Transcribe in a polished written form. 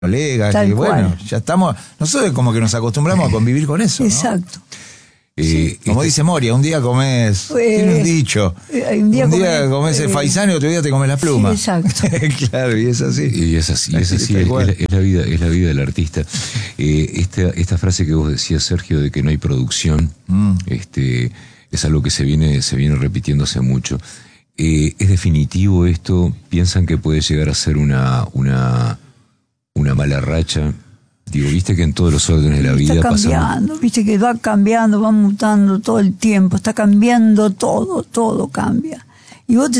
colegas, Tal que bueno, cual. ya estamos, nosotros como que nos acostumbramos a convivir con eso, ¿no? Exacto. Como dice Moria, un día comes, tiene un dicho, un día comes el faisán y otro día te comes la pluma. Sí, exacto. Claro, y es así. Y es así, es la vida del artista. Esta frase que vos decías, Sergio, de que no hay producción, es algo que se viene repitiéndose mucho. ¿Es definitivo esto? ¿Piensan que puede llegar a ser una mala racha? Digo, viste que en todos los órdenes de la vida está cambiando, viste que va cambiando, va mutando todo el tiempo, está cambiando todo cambia. Y vos te